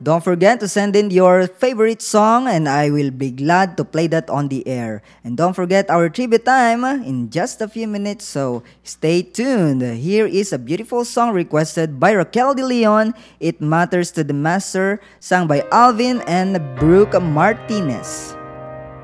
Don't forget to send in your favorite song and I will be glad to play that on the air. And don't forget our trivia time in just a few minutes, so stay tuned. Here is a beautiful song requested by Raquel De Leon, It Matters to the Master, sung by Alvin and Brooke Martinez.